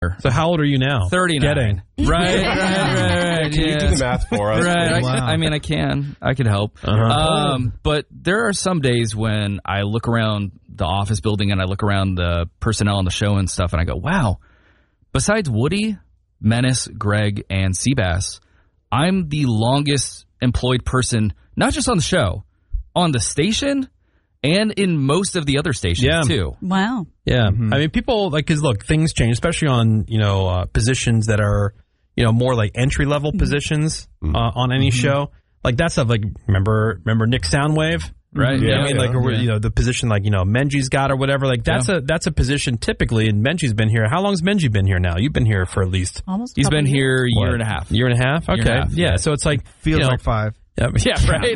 So how old are you now? 39. Right. Can you do the math for us? Right. Wow. I can. I could help. But there are some days when I look around the office building and I look around the personnel on the show and stuff, and I go, wow, besides Woody, Menace, Greg, and Seabass, I'm the longest employed person, not just on the show, on the station, and in most of the other stations, too. Wow. Yeah. I mean, people, because look, things change, especially on, positions that are, more like entry-level positions on any show. Like that stuff, like, remember Nick Soundwave? Right. Yeah. I mean, the position like, Menji's got or whatever, like that's a position typically, and Menji's been here. How long's Menji been here now? You've been here for at least. Almost. He's been here a year and a half. Year and a half? Okay. Yeah. So it's like. Feels like 5. Yeah, right.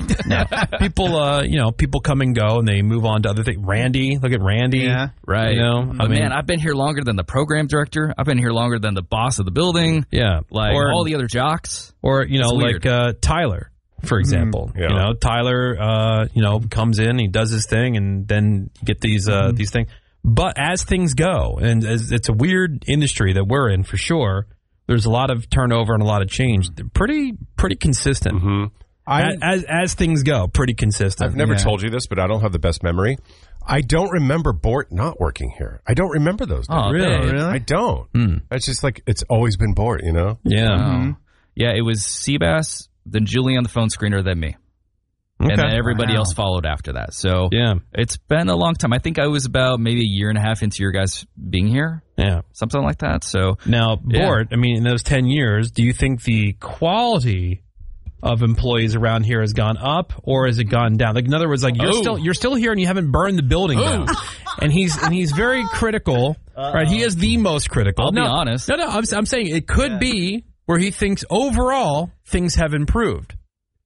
People come and go, and they move on to other things. Randy, look at Randy. Yeah, right. Man, I've been here longer than the program director. I've been here longer than the boss of the building. Yeah, or all the other jocks. Or like Tyler, for example. Tyler, comes in, he does his thing, and then you get these things. But as things go, and as it's a weird industry that we're in for sure. There's a lot of turnover and a lot of change. They're pretty consistent. Mm-hmm. As things go, pretty consistent. I've never told you this, but I don't have the best memory. I don't remember Bort not working here. I don't remember those days. Oh, really? I don't. It's just like it's always been Bort, Yeah. Mm-hmm. Yeah, it was Seabass, then Julie on the phone screener, then me. Okay. And then everybody else followed after that. So it's been a long time. I think I was about maybe a year and a half into your guys being here. Yeah. Something like that. So now, Bort, I mean, in those 10 years, do you think the quality of employees around here has gone up or has it gone down? Like, in other words, like you're still here and you haven't burned the building down. And he's very critical, right? He is the most critical. I'll be honest. No, I'm saying it could be where he thinks overall things have improved.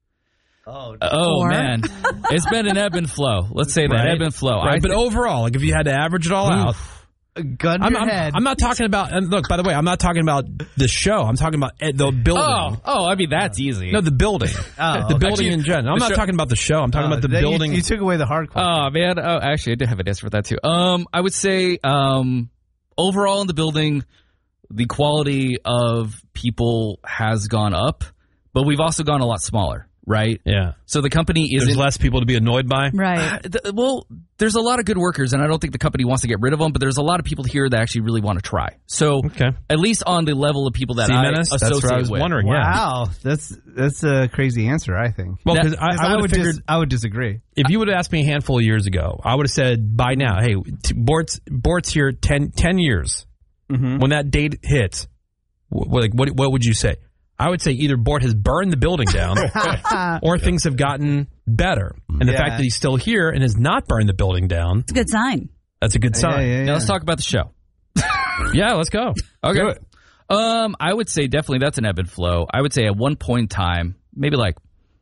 Oh man, it's been an ebb and flow. Let's say that ebb and flow. Right, but overall, like if you had to average it all out, gun to your head. I'm not talking about. And look, by the way, I'm not talking about the show. I'm talking about the building. I mean that's easy. No, the building. The building in general. I'm not talking about the show. I'm talking about the building. You took away the hard question. Oh man. Oh, actually, I did have an answer for that too. I would say overall in the building, the quality of people has gone up, but we've also gone a lot smaller. Right? Yeah. So the company isn't... There's less people to be annoyed by? Right. Well, there's a lot of good workers, and I don't think the company wants to get rid of them, but there's a lot of people here that actually really want to try. So at least on the level of people that I associate that's what I was with. wondering. Wow. That's a crazy answer, I think. Well, because I would disagree. If you would have asked me a handful of years ago, I would have said by now, hey, Bort's here 10 years. Mm-hmm. When that date hits, what would you say? I would say either Bort has burned the building down or things have gotten better. And the fact that he's still here and has not burned the building down. It's a good sign. That's a good sign. Yeah. Now let's talk about the show. Yeah, let's go. Okay. I would say definitely that's an ebb and flow. I would say at one point in time, maybe like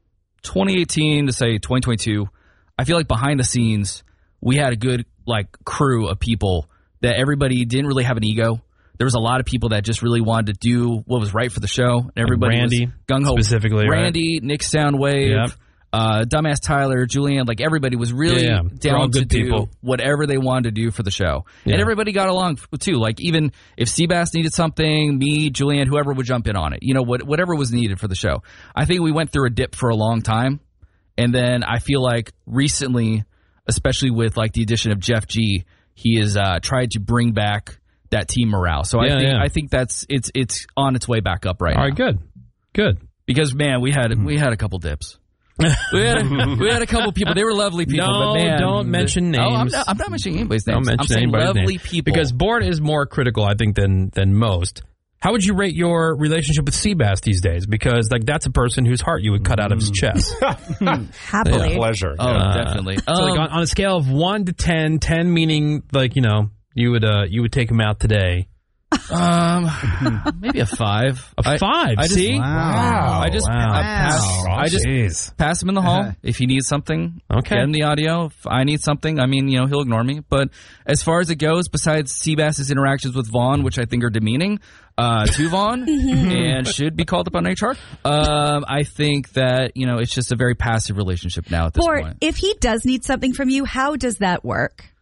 2018 to say 2022, I feel like behind the scenes, we had a good crew of people that everybody didn't really have an ego. There was a lot of people that just really wanted to do what was right for the show. And everybody Randy, was gung-ho. Specifically, Randy, Nick Soundwave, Dumbass Tyler, Julianne. Like, everybody was really down to do whatever they wanted to do for the show. Yeah. And everybody got along, too. Like, even if Seabass needed something, me, Julianne, whoever would jump in on it. You know, whatever was needed for the show. I think we went through a dip for a long time. And then I feel like recently, especially with, the addition of Jeff G., he has tried to bring back that team morale. So I think that's it's on its way back up right now. All right, good. Because man, we had a couple dips. we had a couple people. They were lovely people. No, but man, don't mention names. I'm not mentioning anybody's names. Don't mention anybody's lovely people. Because Bort is more critical, I think, than most. How would you rate your relationship with Seabass these days? Because that's a person whose heart you would cut out of his chest. Happily. Pleasure. Oh, definitely. So on a scale of 1 to 10, 10 meaning you would take him out today. Maybe a 5. A 5. See? Wow. I just pass him in the hall if he needs something. Okay. Get him the audio. If I need something, he'll ignore me. But as far as it goes, besides Seabass's interactions with Vaughn, which I think are demeaning to Vaughn and should be called up on HR, I think that it's just a very passive relationship now at this point. If he does need something from you, how does that work?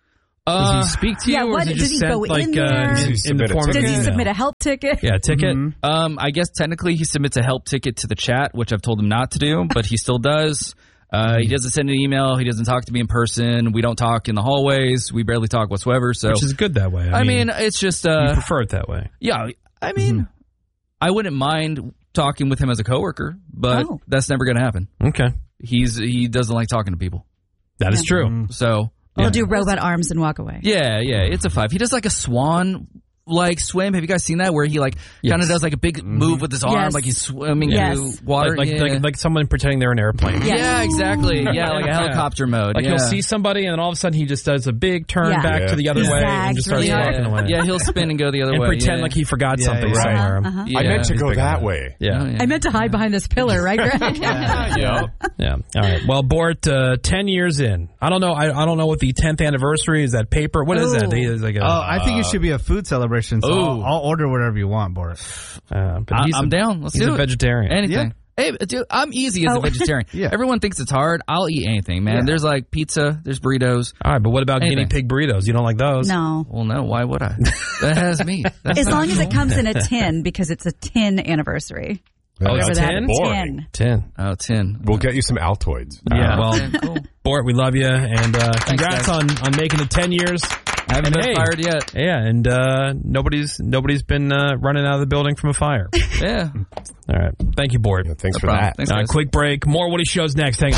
Does he speak to you? Yeah, or what, does he go in there? In the form does of he submit a help ticket? Yeah, ticket. Mm-hmm. I guess technically he submits a help ticket to the chat, which I've told him not to do, but he still does. He doesn't send an email. He doesn't talk to me in person. We don't talk in the hallways. We barely talk whatsoever. So, which is good that way. I mean, it's just... you prefer it that way. Yeah, I mean, I wouldn't mind talking with him as a coworker, but that's never going to happen. Okay. He doesn't like talking to people. That is true. So... He'll do robot arms and walk away. Yeah, it's a 5. He does like a swan... swim. Have you guys seen that where he kind of does like a big move with his arm, like he's swimming through water? Like someone pretending they're an airplane. Yeah, exactly. Yeah, like a helicopter mode. Like he'll see somebody and then all of a sudden he just does a big turn back to the other way and just starts walking away. Yeah, he'll spin and go the other way. And pretend like he forgot something somewhere. I meant to go that way. Yeah. I meant to hide behind this pillar, right, Greg? Yeah. All right. Well, Bort, 10 years in. I don't know. I don't know what the 10th anniversary is. That paper? What is that? I think it should be a food celebration. So I'll order whatever you want, Boris. But I'm down. Let's do it. He's a vegetarian. Anything. Hey, dude, I'm easy as a vegetarian. Everyone thinks it's hard. I'll eat anything, man. There's like pizza. There's burritos. All right, but what about guinea pig burritos? You don't like those? No. Well, no. Why would I? That has meat. As long as it comes in a tin, because it's a 10 anniversary. Oh, it's 10? 10. Oh, 10. We'll get you some Altoids. Yeah. Well, cool. Bort, we love you, and congrats on making it 10 years. I haven't been fired yet. Yeah, and nobody's been running out of the building from a fire. Yeah. All right. Thank you, Bort. Yeah, thanks for that. Thanks, quick break. More Woody Shows next. Hang on.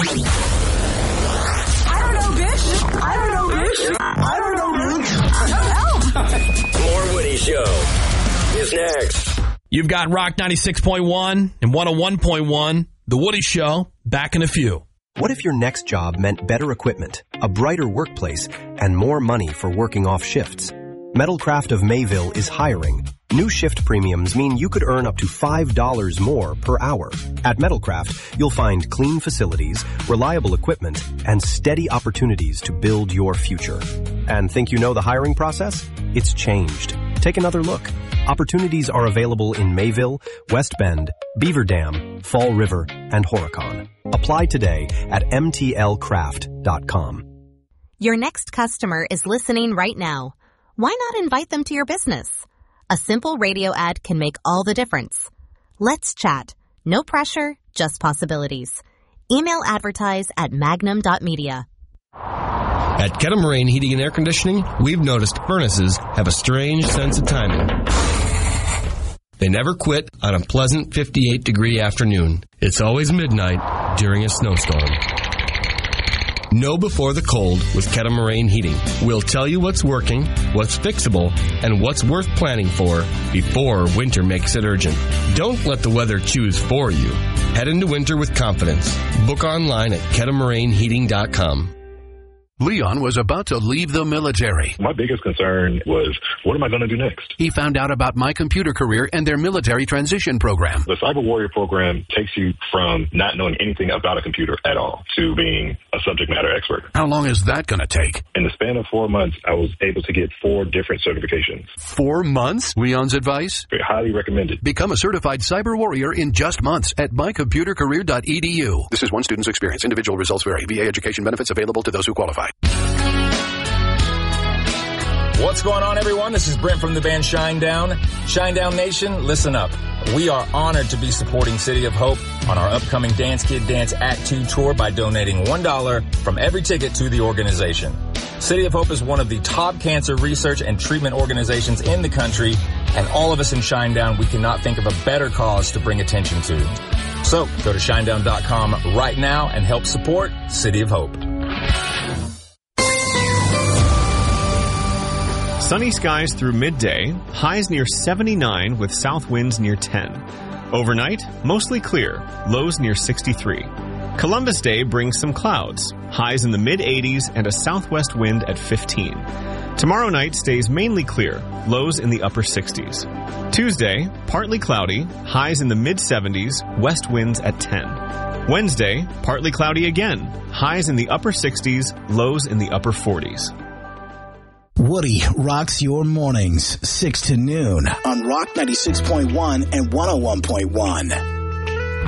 I don't know, bitch. I don't know, bitch. I don't know, bitch. I don't know. More Woody Show is next. You've got Rock 96.1 and 101.1. The Woody Show, back in a few. What if your next job meant better equipment, a brighter workplace, and more money for working off shifts? Metalcraft of Mayville is hiring. New shift premiums mean you could earn up to $5 more per hour. At Metalcraft, you'll find clean facilities, reliable equipment, and steady opportunities to build your future. And think you know the hiring process? It's changed. Take another look. Opportunities are available in Mayville, West Bend, Beaver Dam, Fall River, and Horicon. Apply today at mtlcraft.com. Your next customer is listening right now. Why not invite them to your business? A simple radio ad can make all the difference. Let's chat. No pressure, just possibilities. Email advertise at magnum.media. At Kettle Heating and Air Conditioning, we've noticed furnaces have a strange sense of timing. They never quit on a pleasant 58-degree afternoon. It's always midnight during a snowstorm. Know before the cold with Kettle Heating. We'll tell you what's working, what's fixable, and what's worth planning for before winter makes it urgent. Don't let the weather choose for you. Head into winter with confidence. Book online at kettlemarineheating.com. Leon was about to leave the military. My biggest concern was, what am I going to do next? He found out about My Computer Career and their military transition program. The Cyber Warrior program takes you from not knowing anything about a computer at all to being a subject matter expert. How long is that going to take? In the span of 4 months, I was able to get 4 different certifications. 4 months? Leon's advice? Highly recommended. Become a certified cyber warrior in just months at mycomputercareer.edu. This is one student's experience. Individual results vary. VA education benefits available to those who qualify. What's going on, everyone? This is Brent from the band Shinedown. Shinedown Nation, listen up. We are honored to be supporting City of Hope on our upcoming Dance Kid Dance Act 2 tour by donating $1 from every ticket to the organization. City of Hope is one of the top cancer research and treatment organizations in the country, and all of us in Shinedown, we cannot think of a better cause to bring attention to. So, go to shinedown.com right now and help support City of Hope. Sunny skies through midday, highs near 79 with south winds near 10. Overnight, mostly clear, lows near 63. Columbus Day brings some clouds, highs in the mid-80s and a southwest wind at 15. Tomorrow night stays mainly clear, lows in the upper 60s. Tuesday, partly cloudy, highs in the mid-70s, west winds at 10. Wednesday, partly cloudy again, highs in the upper 60s, lows in the upper 40s. Woody rocks your mornings, 6 to noon on Rock 96.1 and 101.1.